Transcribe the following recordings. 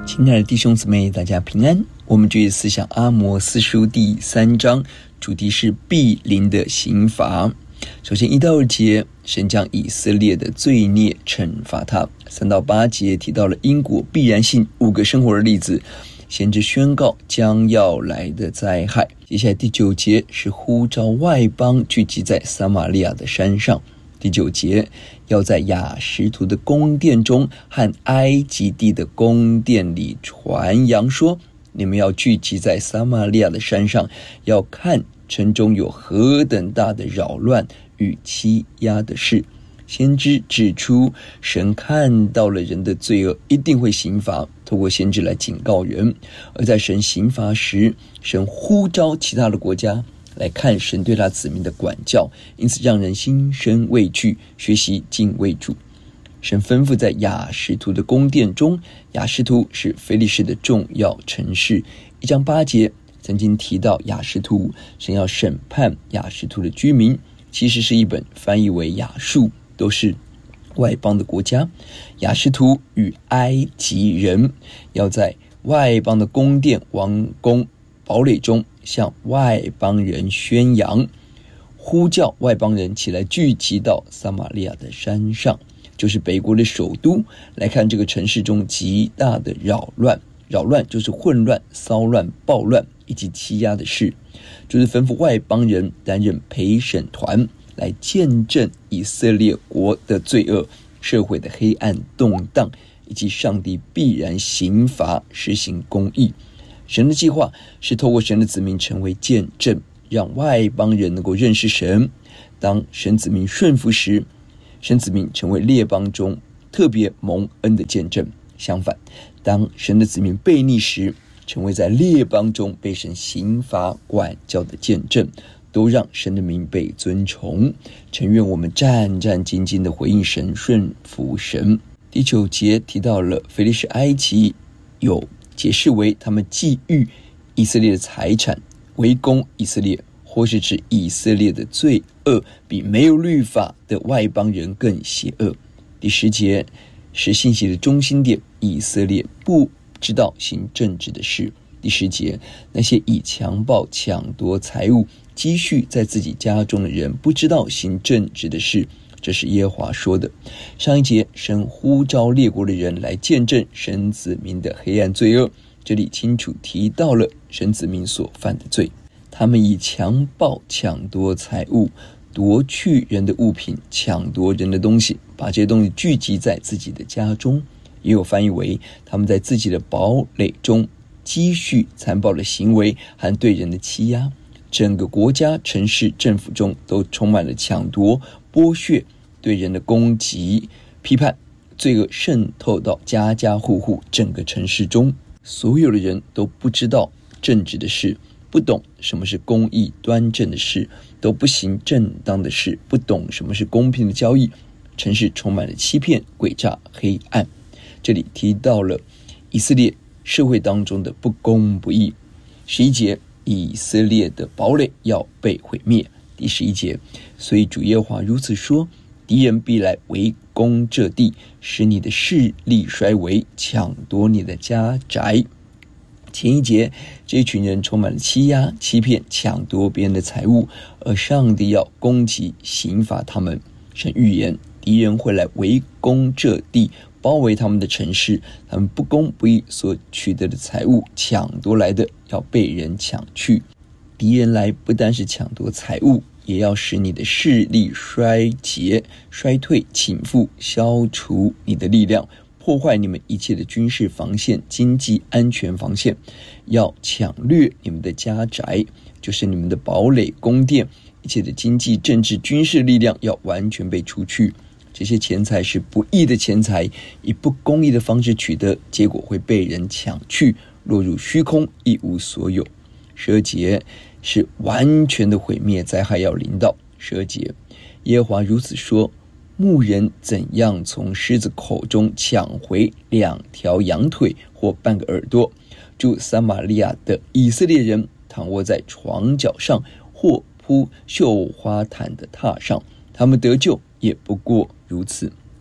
亲爱的弟兄姊妹，大家平安。我们继续思想阿摩司书第3章，主题是必临的刑罚。首先1到2节，神将以色列的罪孽惩罚他。3到8节提到了因果必然性5个生活的例子，先知宣告将要来的灾害。接下来第9节是呼召外邦聚集在撒玛利亚的山上。第9节要在亚实突的宫殿中和埃及地的宫殿里传扬说，你们要聚集在撒玛利亚的山上，要看城中有何等大的扰乱与欺压的事。先知指出，神看到了人的罪恶，一定会刑罚，透过先知来警告人。而在神刑罚时，神呼召其他的国家来看神对他子民的管教，因此让人心生畏惧，学习敬畏主。神吩咐在亚实突的宫殿中，亚实突是非利士的重要城市。1章8节曾经提到亚实突，神要审判亚实突的居民，其实是一本翻译为亚述，都是外邦的国家。亚实突与埃及人要在外邦的宫殿、王宫、堡垒中向外邦人宣扬，呼叫外邦人起来聚集到撒玛利亚的山上，就是北国的首都，来看这个城市中极大的扰乱。扰乱就是混乱、骚乱、暴乱以及欺压的事，就是吩咐外邦人担任陪审团，来见证以色列国的罪恶、社会的黑暗动荡，以及上帝必然刑罚、实行公义。神的计划是透过神的子民成为见证，让外邦人能够认识神。当神子民顺服时，神子民成为列邦中特别蒙恩的见证。相反，当神的子民悖逆时，成为在列邦中被神刑罚管教的见证，都让神的名被尊崇。诚愿我们战战兢兢地回应神，顺服神。第9节提到了非利士埃及，有解释为他们觊觎以色列的财产，围攻以色列，或是指以色列的罪恶比没有律法的外邦人更邪恶。第10节是信息的中心点，以色列不知道行正直的事。第10节，那些以强暴、抢夺财物积蓄在自己家中的人，不知道行正直的事，这是耶和华说的。上一节，神呼召列国的人来见证神子民的黑暗罪恶，这里清楚提到了神子民所犯的罪。他们以强暴、抢夺财物，夺去人的物品，抢夺人的东西，把这些东西聚集在自己的家中。也有翻译为他们在自己的堡垒中积蓄残暴的行为和对人的欺压。整个国家、城市、政府中都充满了抢夺、剥削、对人的攻击、批判，罪恶渗透到家家户户，整个城市中，所有的人都不知道正直的事，不懂什么是公义端正的事，都不行正当的事，不懂什么是公平的交易。城市充满了欺骗、诡诈、黑暗。这里提到了以色列社会当中的不公不义。11节，以色列的堡垒要被毁灭。第11节，所以主耶和华如此说，敌人必来围攻这地，使你的势力衰微，抢夺你的家宅。前一节，这一群人充满了欺压、欺骗、抢夺别人的财物，而上帝要攻击、刑罚他们。神预言敌人会来围攻这地，包围他们的城市，他们不公不义所取得的财物，抢夺来的要被人抢去。敌人来不单是抢夺财物，也要使你的势力衰竭、衰退、倾覆，消除你的力量，破坏你们一切的军事防线、经济安全防线，要抢掠你们的家宅，就是你们的堡垒、宫殿，一切的经济、政治、军事力量要完全被除去。这些钱财是不义的钱财，以不公义的方式取得，结果会被人抢去，落入虚空，一无所有。12节是完全的毁灭，灾害要临到。12节，耶和华如此说，牧人怎样从狮子口中抢回2条羊腿或半个耳朵，住撒玛利亚的以色列人躺卧在床脚上，或铺绣花毯的榻上，他们得救也不过如此。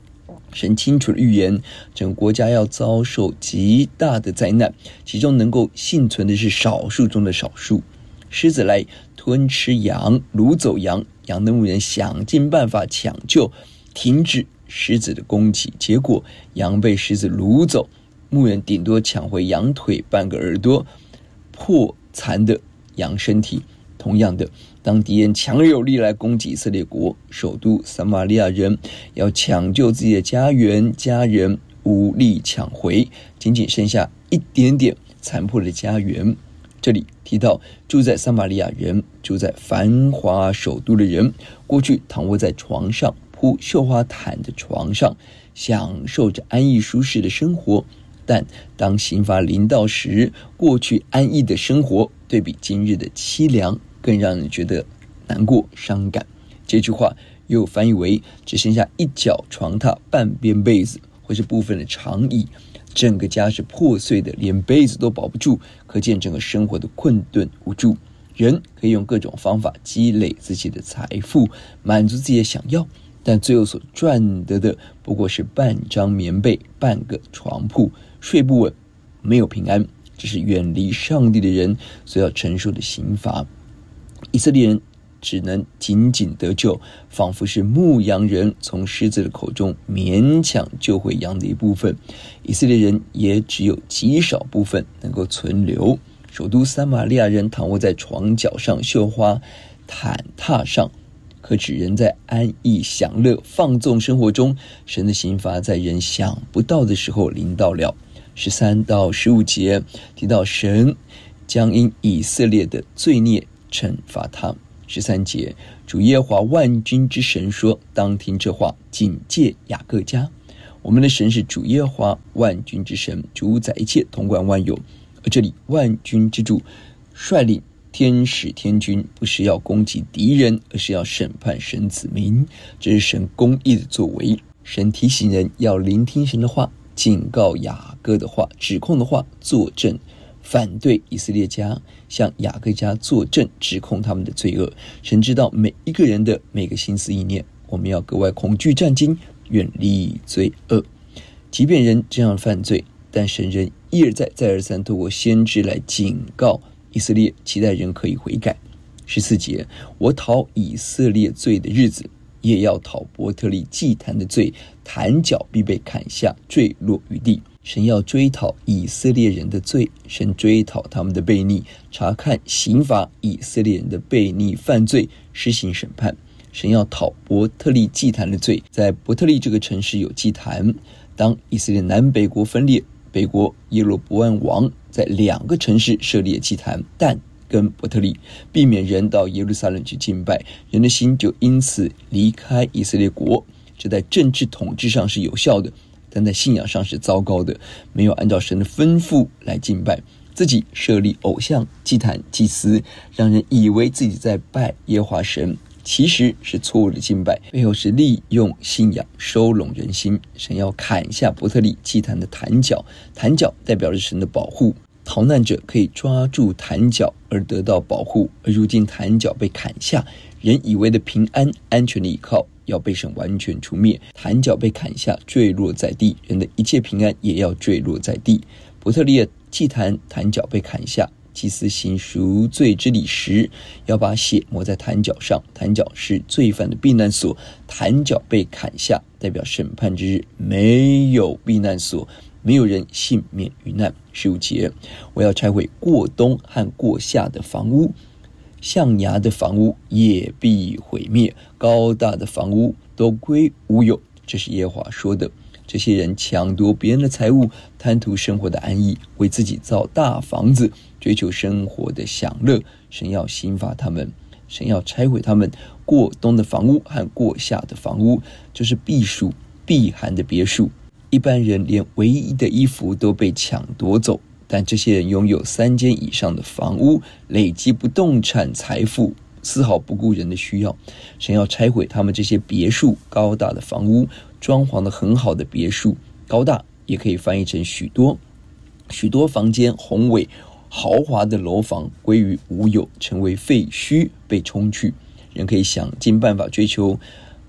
神清楚的预言，整个国家要遭受极大的灾难，其中能够幸存的是少数中的少数。狮子来吞吃羊，掳走羊，羊的牧人想尽办法抢救，停止狮子的攻击，结果羊被狮子掳走，牧人顶多抢回羊腿、半个耳朵、破残的羊身体。同样的，当敌人强而有力来攻击以色列国，首都撒玛利亚人要抢救自己的家园，家人无力抢回，仅仅剩下一点点残破的家园。这里提到住在撒玛利亚人，住在繁华首都的人，过去躺卧在床上，铺绣花毯的床上，享受着安逸舒适的生活。但当刑罚临到时，过去安逸的生活对比今日的凄凉，更让人觉得难过伤感。这句话又翻译为只剩下一角床榻、半边被子或是部分的长椅，整个家是破碎的，连被子都保不住，可见整个生活的困顿无助。人可以用各种方法积累自己的财富，满足自己的想要，但最后所赚得的不过是半张棉被、半个床铺，睡不稳，没有平安。这是远离上帝的人所要承受的刑罚。以色列人只能仅仅得救，仿佛是牧羊人从狮子的口中勉强救回羊的一部分。以色列人也只有极少部分能够存留。首都撒玛利亚人躺卧在床角上、绣花毯榻上，可指人在安逸享乐放纵生活中，神的刑罚在人想不到的时候临到了。13到15节提到神将因以色列的罪孽惩罚他。13节，主耶和华万军之神说，当听这话，警戒雅各家。我们的神是主耶和华万军之神，主宰一切，统管万有。而这里万军之主率领天使天军，不是要攻击敌人，而是要审判神子民。这是神公义的作为。神提醒人要聆听神的话，警告雅各的话，指控的话，作证反对以色列家，向雅各家作证，指控他们的罪恶。神知道每一个人的每个心思意念，我们要格外恐惧战兢，远离罪恶。即便人这样犯罪，但神人一而再再而三透过先知来警告以色列，期待人可以悔改。14节，我讨以色列罪的日子，也要讨伯特利祭坛的罪，坛角必被砍下，坠落于地。神要追讨以色列人的罪，神追讨他们的悖逆，查看刑罚以色列人的悖逆犯罪，施行审判。神要讨伯特利祭坛的罪，在伯特利这个城市有祭坛。当以色列南北国分裂，北国耶罗波安王在2个城市设立祭坛，但跟伯特利，避免人到耶路撒冷去敬拜，人的心就因此离开以色列国。这在政治统治上是有效的，但在信仰上是糟糕的，没有按照神的吩咐来敬拜，自己设立偶像、祭坛、祭司，让人以为自己在拜耶和华神，其实是错误的敬拜，背后是利用信仰收拢人心。神要砍下伯特利祭坛的坛角，坛角代表着神的保护，逃难者可以抓住坛角而得到保护，而如今坛角被砍下，人以为的平安安全的依靠要被神完全除灭，坛角被砍下，坠落在地，人的一切平安也要坠落在地。伯特利的祭坛坛角被砍下，祭司行赎罪之礼时，要把血抹在坛角上，坛角是罪犯的避难所，坛角被砍下，代表审判之日没有避难所，没有人幸免于难。15节，我要拆毁过冬和过夏的房屋，象牙的房屋也必毁灭，高大的房屋都归无有。这是耶和华说的。这些人抢夺别人的财物，贪图生活的安逸，为自己造大房子，追求生活的享乐。神要刑罚他们，神要拆毁他们过冬的房屋和过夏的房屋，就是避暑避寒的别墅。一般人连唯一的衣服都被抢夺走，但这些人拥有3间以上的房屋，累积不动产财富，丝毫不顾人的需要。神要拆毁他们这些别墅，高大的房屋，装潢的很好的别墅，高大也可以翻译成许多房间，宏伟豪华的楼房归于无有，成为废墟，被冲去。人可以想尽办法追求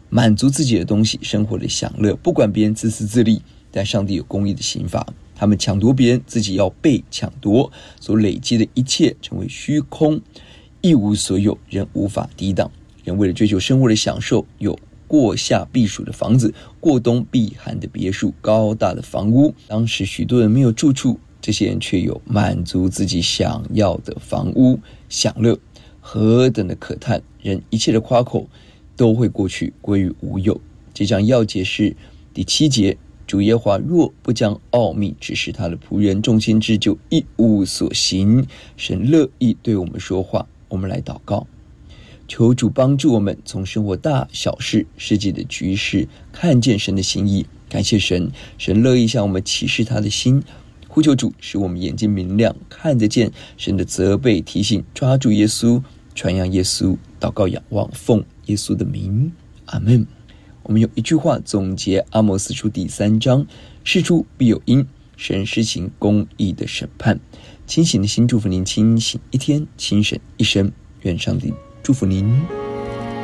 满足自己的东西，生活的享乐，不管别人自私自利，但上帝有公义的刑罚。他们抢夺别人，自己要被抢夺，所累积的一切成为虚空，一无所有，人无法抵挡。人为了追求生活的享受，有过夏避暑的房子，过冬避寒的别墅，高大的房屋。当时许多人没有住处，这些人却有满足自己想要的房屋享乐，何等的可叹！人一切的夸口都会过去，归于无有。这章要节是第7节，主耶和华若不将奥秘指示他的仆人，众先知就一无所行。神乐意对我们说话，我们来祷告，求主帮助我们从生活大小事、世界的局势看见神的心意。感谢神，神乐意向我们启示他的心，呼求主使我们眼睛明亮，看得见神的责备提醒，抓住耶稣，传扬耶稣，祷告仰望，奉耶稣的名，阿们。我们用一句话总结阿摩司书第3章，事出必有因，神施行公义的审判。清醒的心祝福您清醒一天，清醒一生，愿上帝祝福您。